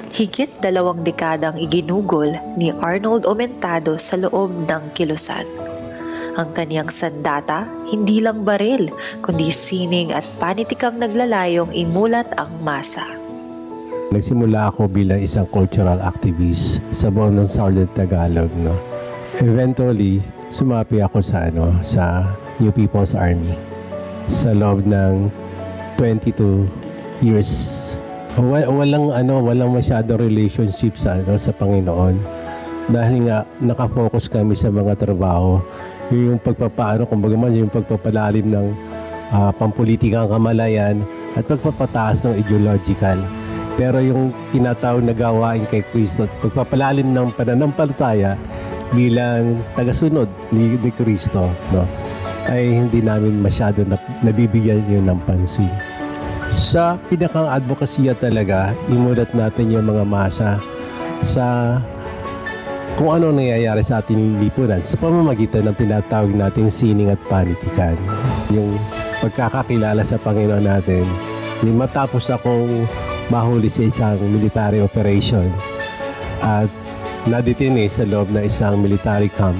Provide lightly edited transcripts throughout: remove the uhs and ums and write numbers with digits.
Higit 2 dekadang iginugol ni Arnold Omentado sa loob ng kilusan. Ang kaniyang sandata, hindi lang baril, kundi sining at panitikang naglalayong imulat ang masa. Nagsimula ako bilang isang cultural activist sa buong ng Southern Tagalog. No? Eventually, sumapi ako sa New People's Army sa loob ng 22 years. Walang masyadong relationship sa Panginoon dahil nga nakafocus kami sa mga trabaho, yung yung pagpapalalim ng pampulitikang kamalayan at pagpapataas ng ideological. Pero yung tinatawag na gawain kay Kristo at pagpapalalim ng pananampalataya bilang tagasunod ni Kristo, no, ay hindi namin masyado nabibigyan yun ng pansin. Sa pinakang advokasya talaga, imulat natin yung mga masa sa kung ano nangyayari sa ating lipunan sa pamamagitan ng tinatawag nating sining at panitikan. Yung pagkakakilala sa Panginoon natin, yung matapos akong mahuli sa isang military operation at nadetine sa loob ng isang military camp.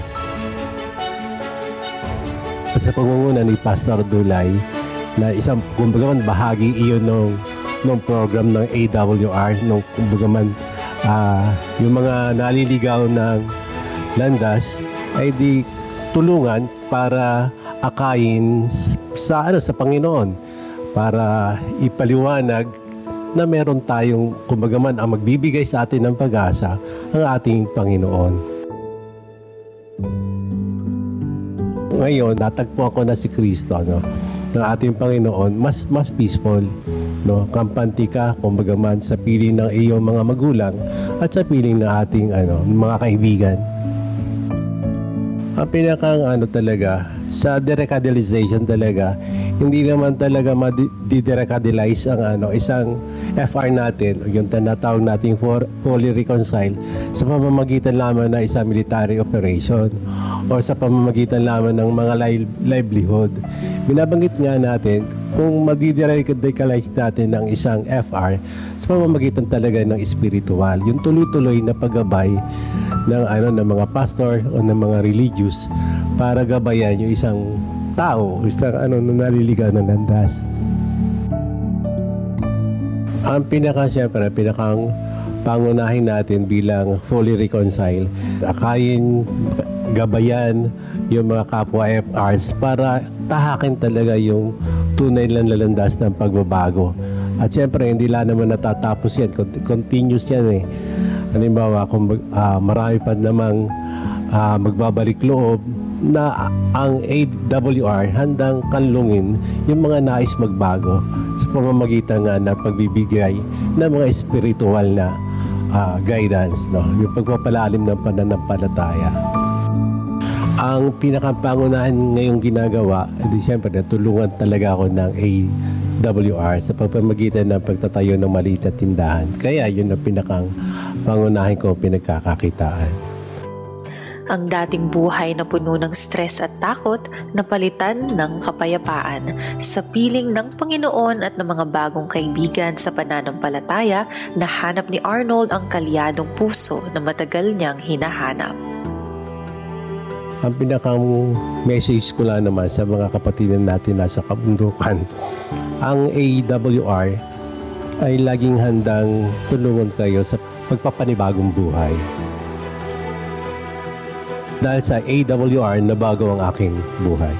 Sa pangunguna ni Pastor Dulay, na isang bahagi iyon ng program ng AWR, yung mga naliligaw ng landas ay di tulungan para akayin sa Panginoon, para ipaliwanag na meron tayong ang magbibigay sa atin ng pag-asa, ang ating Panginoon. Ngayon, natagpuan ko na si Kristo, ng ating Panginoon, mas peaceful, no? Kampante ka, sa piling ng iyong mga magulang at sa piling ng ating mga kaibigan. Ang pinakang talaga, sa deradicalization talaga, hindi naman talaga ma-deradicalize ang isang FR natin, o yung tinatawag nating fully reconcile sa pamamagitan lamang ng isang military operation o sa pamamagitan lamang ng mga livelihood. Binabanggit nga natin kung ma-deradicalize natin ng isang FR sa pamamagitan talaga ng spiritual, yung tuloy-tuloy na paggabay ng mga pastor o ng mga religious para gabayan yung isang tao, isang naliligaw ng landas. Ang pinakang pangunahin natin bilang fully reconcile, akayin, gabayan yung mga kapwa FRs para tahakin talaga yung tunay lang lalandas ng pagbabago. At syempre, hindi lang naman natatapos yan. Continuous yan eh. Halimbawa, kung marami pa namang magbabalik loob na ang AWR handang kanlungin yung mga nais magbago sa pamamagitan nga na pagbibigay ng mga spiritual na guidance, no? Yung pagpapalalim ng pananampalataya. Ang pinakapangunahan ngayong ginagawa, siyempre natulungan talaga ako ng AWR sa pagpamagitan ng pagtatayo ng maliit na tindahan. Kaya yun ang pinakang pangunahin ko pinagkakakitaan. Ang dating buhay na puno ng stress at takot, napalitan ng kapayapaan sa piling ng Panginoon at ng mga bagong kaibigan sa pananampalataya. Nahanap ni Arnold ang kalyadong puso na matagal niyang hinahanap. Ang pinakang message ko lang naman sa mga kapatid natin nasa kabundukan, ang AWR ay laging handang tulungan kayo sa pagpapanibagong buhay. Dahil sa AWR, nabago ang aking buhay.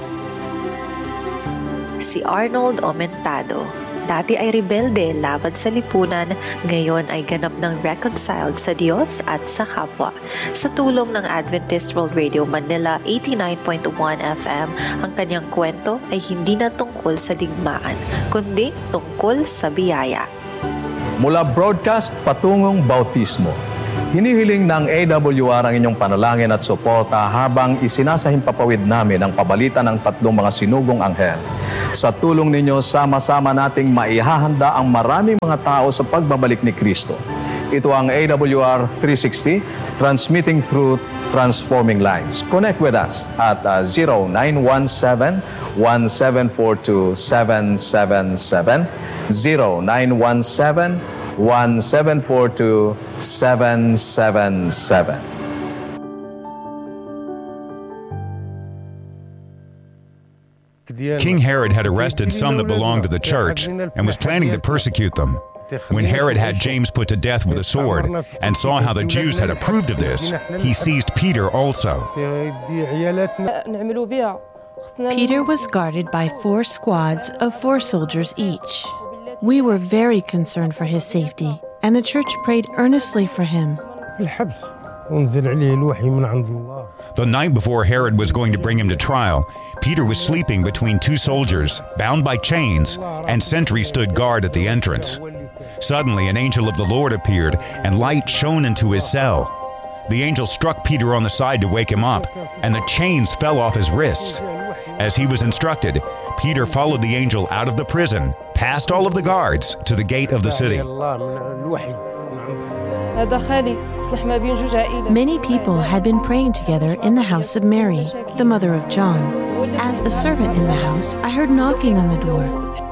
Si Arnold Omentado, dati ay rebelde laban sa lipunan, ngayon ay ganap ng reconciled sa Diyos at sa kapwa. Sa tulong ng Adventist World Radio Manila 89.1 FM, ang kanyang kwento ay hindi na tungkol sa digmaan, kundi tungkol sa biyaya. Mula broadcast patungong bautismo, hinihiling ng AWR ang inyong panalangin at suporta habang isinasahimpapawid namin ang pabalita ng 3 mga sinugong anghel. Sa tulong ninyo, sama-sama nating maihahanda ang maraming mga tao sa pagbabalik ni Kristo. Ito ang AWR 360, transmitting through transforming lives. Connect with us at 0917-1742-777, 1-742-777. King Herod had arrested some that belonged to the church and was planning to persecute them. When Herod had James put to death with a sword and saw how the Jews had approved of this, he seized Peter also. Peter was guarded by 4 squads of 4 soldiers each. We were very concerned for his safety, and the church prayed earnestly for him. The night before Herod was going to bring him to trial, Peter was sleeping between 2 soldiers, bound by chains, and sentries stood guard at the entrance. Suddenly, an angel of the Lord appeared, and light shone into his cell. The angel struck Peter on the side to wake him up, and the chains fell off his wrists. As he was instructed, Peter followed the angel out of the prison, past all of the guards, to the gate of the city. Many people had been praying together in the house of Mary, the mother of John. As a servant in the house, I heard knocking on the door.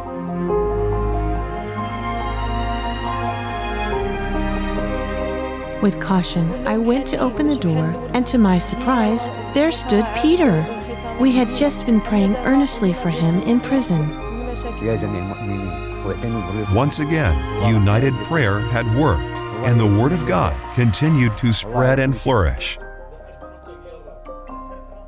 With caution, I went to open the door, and to my surprise, there stood Peter. We had just been praying earnestly for him in prison. Once again, united prayer had worked, and the Word of God continued to spread and flourish.